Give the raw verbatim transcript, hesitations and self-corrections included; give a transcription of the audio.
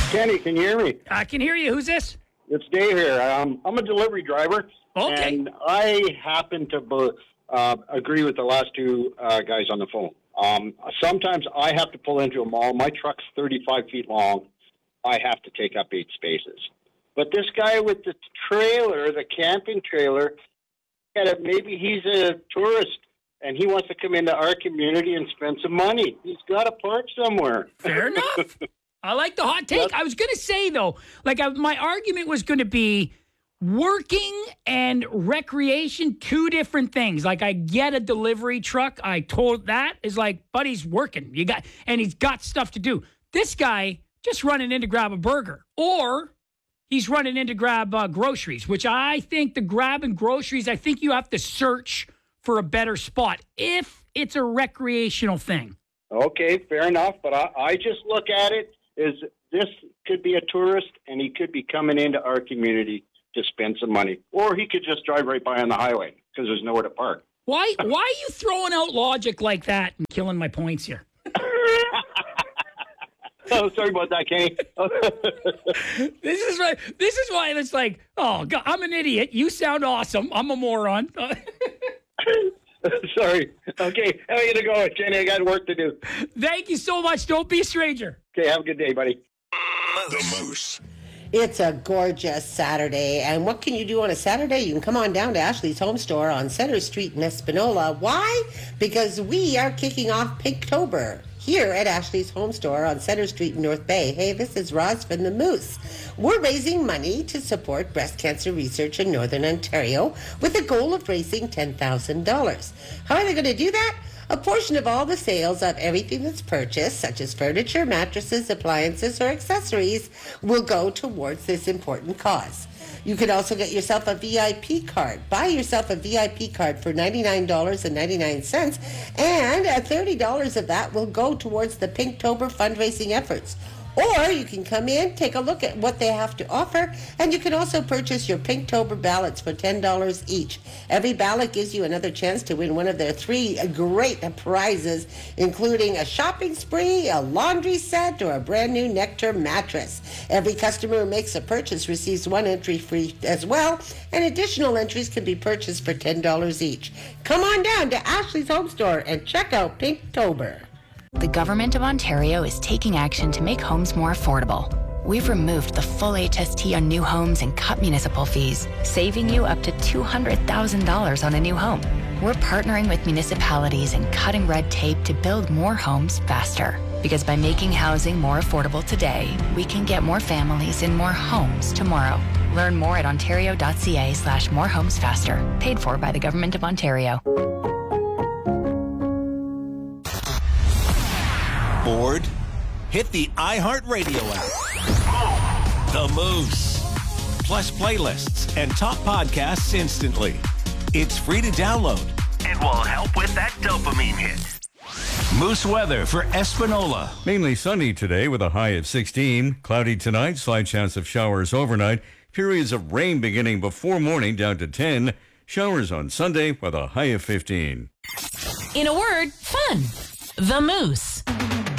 Kenny, can you hear me? I can hear you. Who's this? It's Dave here. Um, I'm a delivery driver. Okay. And I happen to uh, agree with the last two uh, guys on the phone. Um, sometimes I have to pull into a mall. My truck's thirty-five feet long. I have to take up eight spaces. But this guy with the trailer, the camping trailer, maybe he's a tourist and he wants to come into our community and spend some money. He's got to park somewhere. Fair enough. I like the hot take. I was going to say, though, like I, my argument was going to be working and recreation, two different things. Like I get a delivery truck. I told that is like, but he's working. You got, and he's got stuff to do. This guy just running in to grab a burger, or he's running in to grab uh, groceries, which I think the grabbing groceries, I think you have to search for a better spot if it's a recreational thing. Okay, fair enough. But I, I just look at it as this could be a tourist and he could be coming into our community to spend some money. Or he could just drive right by on the highway because there's nowhere to park. Why, why are you throwing out logic like that and killing my points here? Oh, sorry about that, Kenny. This is right. This is why it's like, oh, God, I'm an idiot. You sound awesome. I'm a moron. Sorry. Okay, how are you going to go, Kenny? I got work to do. Thank you so much. Don't be a stranger. Okay, have a good day, buddy. The Moose. It's a gorgeous Saturday, and what can you do on a Saturday? You can come on down to Ashley's Home Store on Center Street in Espanola. Why? Because we are kicking off Pinktober here at Ashley's Home Store on Center Street in North Bay. Hey, this is Roz from the Moose. We're raising money to support breast cancer research in Northern Ontario with a goal of raising ten thousand dollars. How are they going to do that? A portion of all the sales of everything that's purchased, such as furniture, mattresses, appliances, or accessories, will go towards this important cause. You can also get yourself a V I P card. Buy yourself a V I P card for ninety-nine dollars and ninety-nine cents, and thirty dollars of that will go towards the Pinktober fundraising efforts. Or you can come in, take a look at what they have to offer, and you can also purchase your Pinktober ballots for ten dollars each. Every ballot gives you another chance to win one of their three great prizes, including a shopping spree, a laundry set, or a brand new Nectar mattress. Every customer who makes a purchase receives one entry free as well, and additional entries can be purchased for ten dollars each. Come on down to Ashley's Home Store and check out Pinktober. The Government of Ontario is taking action to make homes more affordable. We've removed the full H S T on new homes and cut municipal fees, saving you up to two hundred thousand dollars on a new home. We're partnering with municipalities and cutting red tape to build more homes faster. Because by making housing more affordable today, we can get more families in more homes tomorrow. Learn more at ontario.ca slash more homes faster. Paid for by the Government of Ontario. Bored? Hit the iHeartRadio app. The Moose. Plus playlists and top podcasts instantly. It's free to download. It will help with that dopamine hit. Moose weather for Espanola. Mainly sunny today with a high of sixteen. Cloudy tonight, slight chance of showers overnight. Periods of rain beginning before morning down to ten. Showers on Sunday with a high of fifteen. In a word, fun. The Moose.